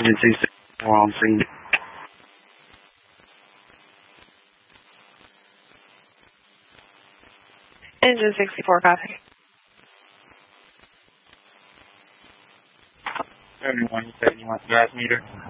Engine 264 on scene. Engine 64, copy. 71, you said you want gas meter?